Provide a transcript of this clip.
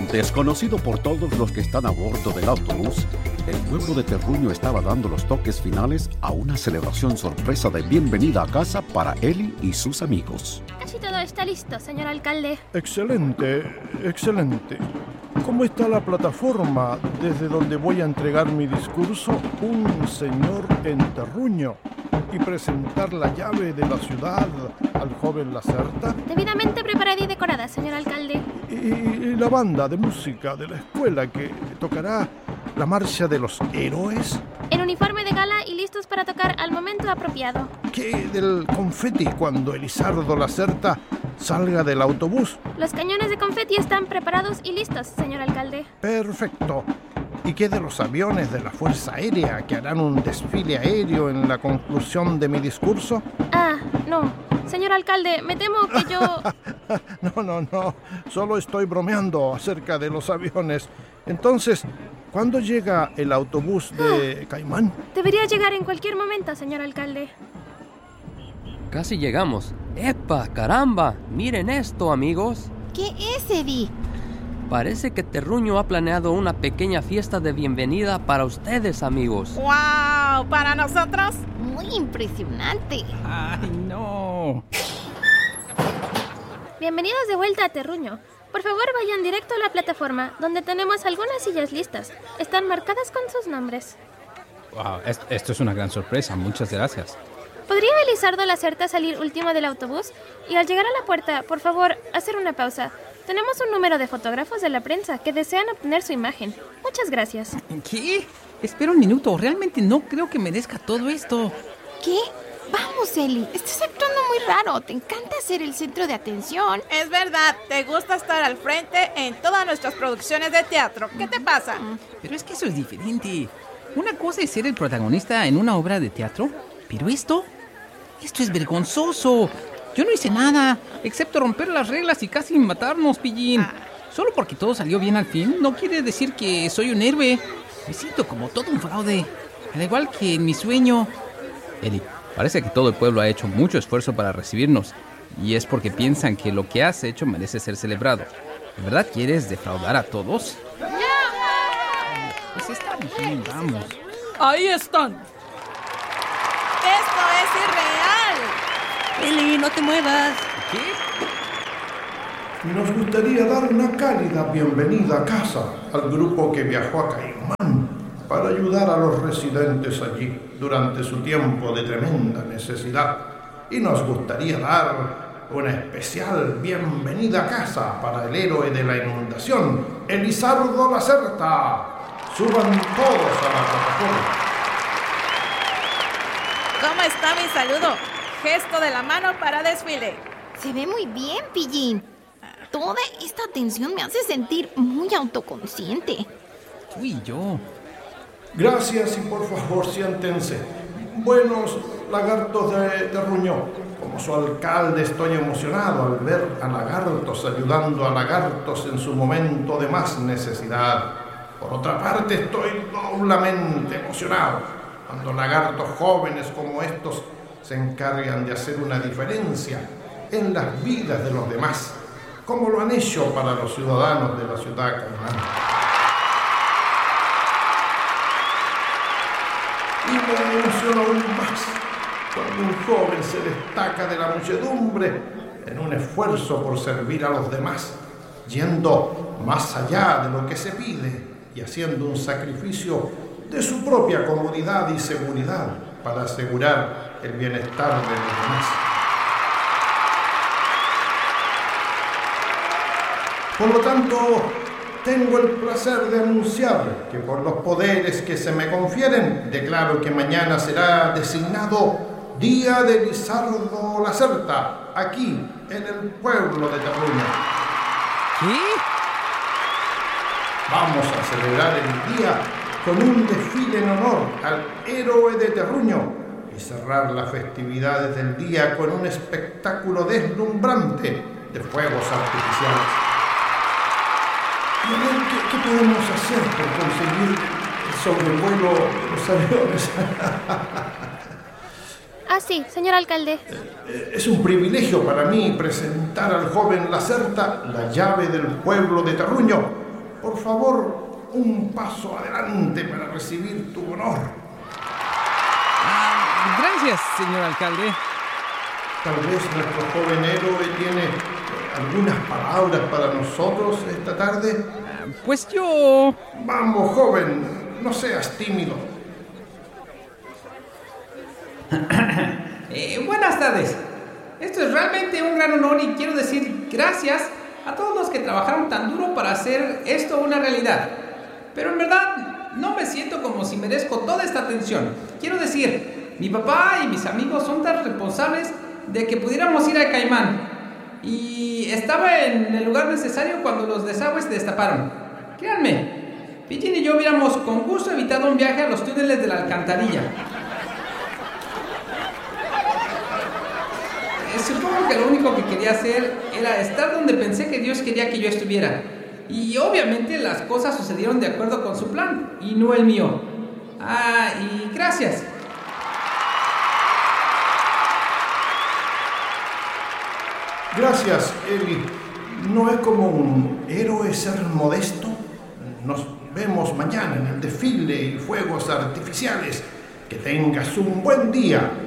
Desconocido por todos los que están a bordo del autobús, el pueblo de Terruño estaba dando los toques finales a una celebración sorpresa de bienvenida a casa para Eli y sus amigos. Casi todo está listo, señor alcalde. Excelente, excelente. ¿Cómo está la plataforma desde donde voy a entregar mi discurso? Un señor en Terruño y presentar la llave de la ciudad al joven Lacerta. Debidamente preparada y decorada, señor alcalde. Y la banda de música de la escuela que tocará la marcha de los héroes. En uniforme de gala y listos para tocar al momento apropiado. ¿Qué del confeti cuando Elizardo Lacerta salga del autobús? Los cañones de confeti están preparados y listos, señor alcalde. Perfecto. ¿Y qué de los aviones de la Fuerza Aérea que harán un desfile aéreo en la conclusión de mi discurso? Ah, no. Señor alcalde, me temo que yo... No. Solo estoy bromeando acerca de los aviones. Entonces, ¿cuándo llega el autobús de Caimán? Debería llegar en cualquier momento, señor alcalde. Casi llegamos. ¡Epa, caramba! Miren esto, amigos. ¿Qué es, Eddie? Parece que Terruño ha planeado una pequeña fiesta de bienvenida para ustedes, amigos. ¡Wow! ¿Para nosotros? Muy impresionante. ¡Ay, no! Bienvenidos de vuelta a Terruño. Por favor, vayan directo a la plataforma, donde tenemos algunas sillas listas. Están marcadas con sus nombres. Wow, esto es una gran sorpresa. Muchas gracias. ¿Podría Elizardo Lacerta salir último del autobús? Y al llegar a la puerta, por favor, hacer una pausa. Tenemos un número de fotógrafos de la prensa que desean obtener su imagen. Muchas gracias. ¿Qué? Espera un minuto. Realmente no creo que merezca todo esto. ¿Qué? Vamos, Eli. Estás actuando muy raro. Te encanta ser el centro de atención. Es verdad, te gusta estar al frente en todas nuestras producciones de teatro. ¿Qué te pasa? Pero es que eso es diferente. Una cosa es ser el protagonista en una obra de teatro, pero esto es vergonzoso. Yo no hice nada, excepto romper las reglas y casi matarnos, pillín. Solo porque todo salió bien al fin, no quiere decir que soy un héroe. Me siento como todo un fraude, al igual que en mi sueño. Eli, parece que todo el pueblo ha hecho mucho esfuerzo para recibirnos, y es porque piensan que lo que has hecho merece ser celebrado. ¿De verdad quieres defraudar a todos? Pues está bien, vamos. ¡Ahí están! ¡Esto es irreal! Eli, no te muevas. ¿Qué? Nos gustaría dar una cálida bienvenida a casa al grupo que viajó a Caimán para ayudar a los residentes allí durante su tiempo de tremenda necesidad. Y nos gustaría dar una especial bienvenida a casa para el héroe de la inundación, Elizardo Lacerta. Suban todos a la plataforma. ¿Cómo está mi saludo? Gesto de la mano para desfile. Se ve muy bien, pillín. Toda esta atención me hace sentir muy autoconsciente. Tú y yo. Gracias y por favor siéntense. Buenos lagartos de Terruño. Como su alcalde estoy emocionado al ver a lagartos ayudando a lagartos en su momento de más necesidad. Por otra parte, estoy doblemente emocionado cuando lagartos jóvenes como estos se encargan de hacer una diferencia en las vidas de los demás, como lo han hecho para los ciudadanos de la ciudad Caimán. Y me emociona aún más cuando un joven se destaca de la muchedumbre en un esfuerzo por servir a los demás, yendo más allá de lo que se pide y haciendo un sacrificio de su propia comodidad y seguridad para asegurar el bienestar de los demás. Por lo tanto, tengo el placer de anunciar que por los poderes que se me confieren, declaro que mañana será designado Día de Elizardo Lacerta, aquí en el pueblo de Terruño. ¿Qué? Vamos a celebrar el día con un desfile en honor al héroe de Terruño y cerrar las festividades del día con un espectáculo deslumbrante de fuegos artificiales. Y a ver, ¿qué podemos hacer por conseguir el sobrevuelo de los aviones? Sí, señor alcalde. Es un privilegio para mí presentar al joven Lacerta la llave del pueblo de Terruño por favor, un paso adelante para recibir tu honor. Gracias, señor alcalde. Tal vez nuestro joven héroe tiene algunas palabras para nosotros esta tarde. Pues yo... Vamos, joven, no seas tímido. Buenas tardes. Esto es realmente un gran honor y quiero decir gracias a todos los que trabajaron tan duro para hacer esto una realidad. Pero en verdad no me siento como si merezco toda esta atención. Quiero decir, mi papá y mis amigos son tan responsables de que pudiéramos ir a Caimán. Y estaba en el lugar necesario cuando los desagües se destaparon. Créanme, Pijín y yo hubiéramos con gusto evitado un viaje a los túneles de la alcantarilla. Supongo que lo único que quería hacer era estar donde pensé que Dios quería que yo estuviera. Y obviamente las cosas sucedieron de acuerdo con su plan, y no el mío. Y gracias. Gracias, Eli. ¿No es como un héroe ser modesto? Nos vemos mañana en el desfile y fuegos artificiales. Que tengas un buen día.